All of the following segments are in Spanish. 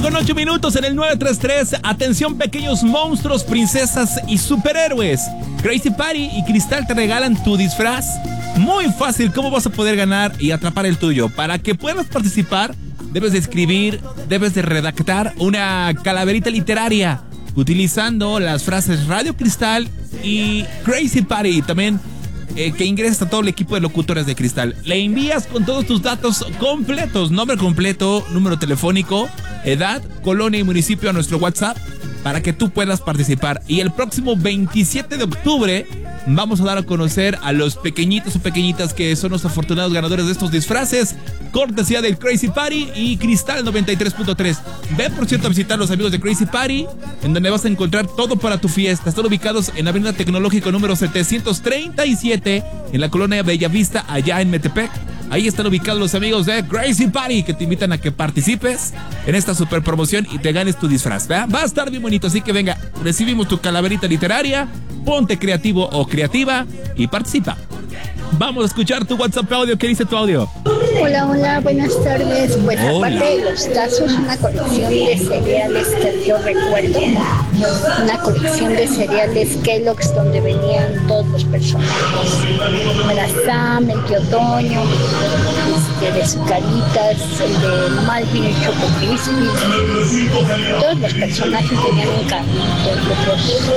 8:08 en el 933. Atención, pequeños monstruos, princesas y superhéroes. Crazy Party y Cristal te regalan tu disfraz. Muy fácil, ¿cómo vas a poder ganar y atrapar el tuyo? Para que puedas participar, debes de escribir, debes de redactar una calaverita literaria utilizando las frases Radio Cristal y Crazy Party. También que ingreses a todo el equipo de locutores de Cristal. Le envías con todos tus datos completos, nombre completo, número telefónico, edad, colonia y municipio a nuestro WhatsApp para que tú puedas participar. Y el próximo 27 de octubre vamos a dar a conocer a los pequeñitos o pequeñitas que son los afortunados ganadores de estos disfraces, cortesía del Crazy Party y Cristal 93.3. Ve, por cierto, a visitar los amigos de Crazy Party, en donde vas a encontrar todo para tu fiesta. Están ubicados en Avenida Tecnológico número 737, en la colonia Bellavista, allá en Metepec. Ahí están ubicados los amigos de Crazy Party, que te invitan a que participes en esta super promoción y te ganes tu disfraz. ¿Verdad? Va a estar bien bonito, así que venga, recibimos tu calaverita literaria, ponte creativo o creativa y participa. Vamos a escuchar tu WhatsApp audio. ¿Qué dice tu audio? Hola, buenas tardes. Pues aparte de los tazos, una colección de cereales que yo recuerdo. Una colección de cereales Kellogg's donde venían todos los personajes. Era Sam, el tío Toño, de Zucaritas, el de Malvin, el Choco Crispy. Todos los personajes tenían un carrito y otros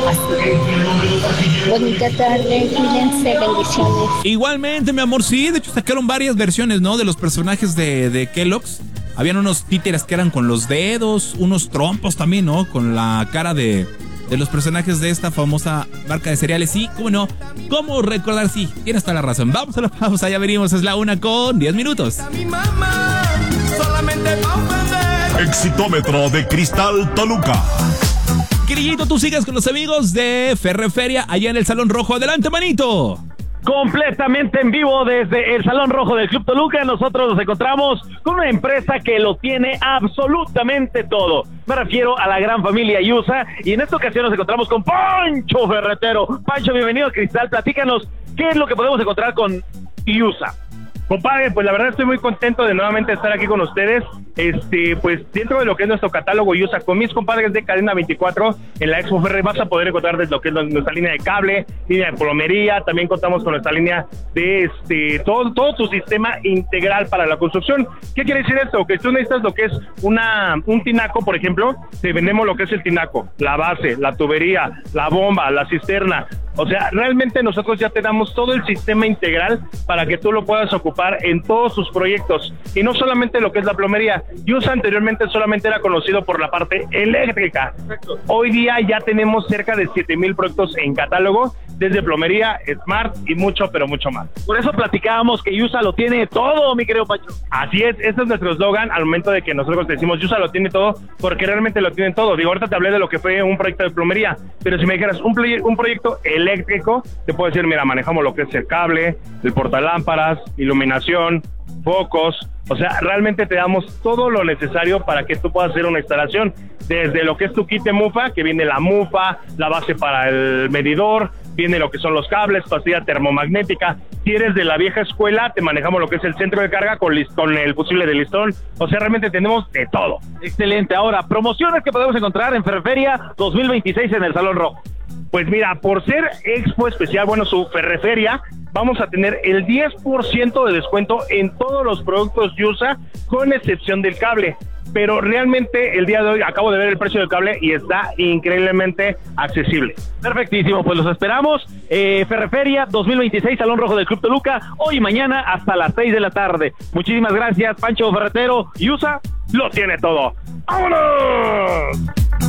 así. Bonita tarde, cuídense, bendiciones. Igualmente, mi amor, sí, de hecho sacaron varias versiones, ¿no? De los personajes de Kellogg's. Habían unos títeres que eran con los dedos, unos trompos también, ¿no? Con la cara de los personajes de esta famosa marca de cereales. Sí, cómo no, cómo recordar, sí, tienes toda la razón. Vamos a la pausa, ya venimos, es la 1:10. Exitómetro de Cristal Toluca. Grillito, tú sigues con los amigos de Ferreferia allá en el Salón Rojo. Adelante, manito. Completamente en vivo desde el Salón Rojo del Club Toluca. Nosotros nos encontramos con una empresa que lo tiene absolutamente todo. Me refiero a la gran familia Yusa, y en esta ocasión nos encontramos con Pancho Ferretero. Pancho, bienvenido a Cristal. Platícanos, ¿qué es lo que podemos encontrar con Yusa? Compadre, pues la verdad estoy muy contento de nuevamente estar aquí con ustedes. Pues dentro de lo que es nuestro catálogo Yusa, con mis compadres de Cadena 24, en la Expo Ferre vas a poder encontrar desde lo que es nuestra línea de cable, línea de plomería. También contamos con nuestra línea de todo tu sistema integral para la construcción. ¿Qué quiere decir esto? Que tú necesitas lo que es un tinaco, por ejemplo. Te vendemos lo que es el tinaco, la base, la tubería, la bomba, la cisterna. O sea, realmente nosotros ya te damos todo el sistema integral para que tú lo puedas ocupar en todos sus proyectos. Y no solamente lo que es la plomería. Yusa anteriormente solamente era conocido por la parte eléctrica. Perfecto. Hoy día ya tenemos cerca de 7,000 proyectos en catálogo, desde plomería, smart y mucho, pero mucho más. Por eso platicábamos que Yusa lo tiene todo, mi querido Pancho. Así es, ese es nuestro eslogan al momento de que nosotros decimos Yusa lo tiene todo, porque realmente lo tienen todo. Digo, ahorita te hablé de lo que fue un proyecto de plomería, pero si me dijeras un proyecto eléctrico, te puedo decir, mira, manejamos lo que es el cable, el portalámparas, iluminación, focos. O sea, realmente te damos todo lo necesario para que tú puedas hacer una instalación, desde lo que es tu kit de mufa, que viene la mufa, la base para el medidor, viene lo que son los cables, pastilla termomagnética. Si eres de la vieja escuela, te manejamos lo que es el centro de carga con el fusible de listón. O sea, realmente tenemos de todo. Excelente. Ahora, promociones que podemos encontrar en Ferreferia 2026 en el Salón Rojo. Pues mira, por ser expo especial, su Ferreferia, vamos a tener el 10% de descuento en todos los productos Yusa, con excepción del cable. Pero realmente el día de hoy acabo de ver el precio del cable y está increíblemente accesible. Perfectísimo, pues los esperamos. Ferreferia 2026, Salón Rojo del Club Toluca, hoy y mañana hasta las 6 de la tarde. Muchísimas gracias, Pancho Ferretero. Yusa lo tiene todo. ¡Vámonos!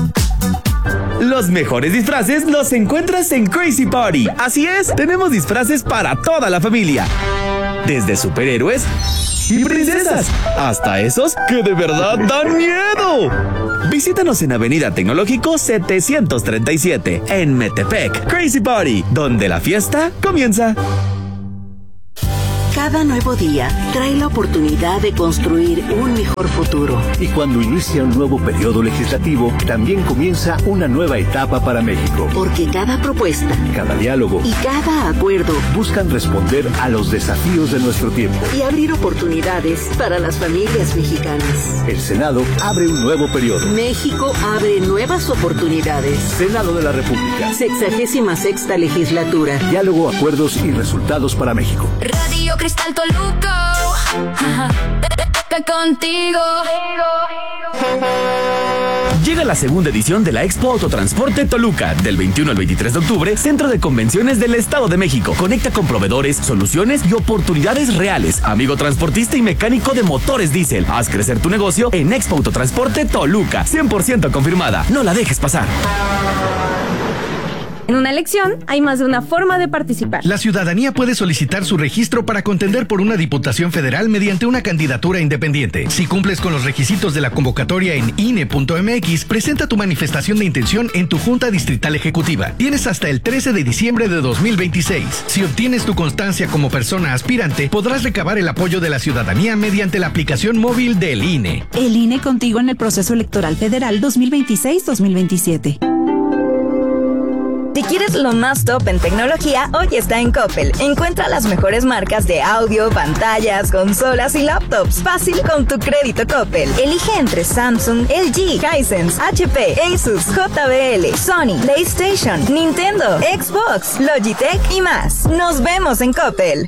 Los mejores disfraces los encuentras en Crazy Party. Así es, tenemos disfraces para toda la familia. Desde superhéroes y princesas hasta esos que de verdad dan miedo. Visítanos en Avenida Tecnológico 737 en Metepec. Crazy Party, donde la fiesta comienza. Cada nuevo día trae la oportunidad de construir un mejor futuro. Y cuando inicia un nuevo periodo legislativo, también comienza una nueva etapa para México. Porque cada propuesta, cada diálogo y cada acuerdo buscan responder a los desafíos de nuestro tiempo y abrir oportunidades para las familias mexicanas. El Senado abre un nuevo periodo. México abre nuevas oportunidades. Senado de la República. 66ª legislatura. Diálogo, acuerdos y resultados para México. Radio Cristal Toluca. Contigo. Llega la segunda edición de la Expo Autotransporte Toluca, del 21 al 23 de octubre, Centro de Convenciones del Estado de México. Conecta con proveedores, soluciones y oportunidades reales. Amigo transportista y mecánico de motores diésel. Haz crecer tu negocio en Expo Autotransporte Toluca. 100% confirmada. No la dejes pasar. En una elección hay más de una forma de participar. La ciudadanía puede solicitar su registro para contender por una diputación federal mediante una candidatura independiente. Si cumples con los requisitos de la convocatoria en INE.mx, presenta tu manifestación de intención en tu Junta Distrital Ejecutiva. Tienes hasta el 13 de diciembre de 2026. Si obtienes tu constancia como persona aspirante, podrás recabar el apoyo de la ciudadanía mediante la aplicación móvil del INE. El INE contigo en el proceso electoral federal 2026-2027. Si quieres lo más top en tecnología, hoy está en Coppel. Encuentra las mejores marcas de audio, pantallas, consolas y laptops. Fácil con tu crédito Coppel. Elige entre Samsung, LG, Hisense, HP, Asus, JBL, Sony, PlayStation, Nintendo, Xbox, Logitech y más. Nos vemos en Coppel.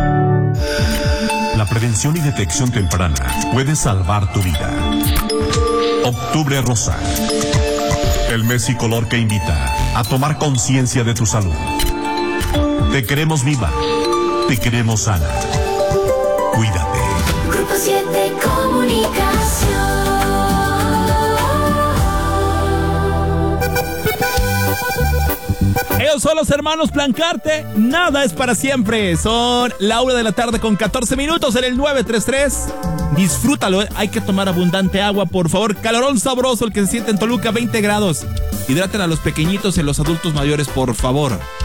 La prevención y detección temprana puede salvar tu vida. Octubre Rosa. El mes y color que invita a tomar conciencia de tu salud. Te queremos viva, te queremos sana. Cuídate. Grupo 7 Comunicación. Ellos son los hermanos Plancarte. Nada es para siempre. Son la 1 de la tarde con 14 minutos en el 933. Disfrútalo, hay que tomar abundante agua, por favor. Calorón sabroso el que se siente en Toluca, 20 grados. Hidraten a los pequeñitos y a los adultos mayores, por favor.